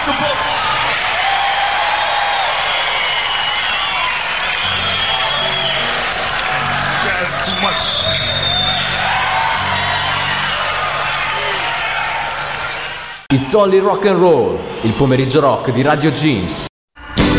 uncomfortable. You guys are too much. It's Only Rock and Roll, il pomeriggio rock di Radio Jeans.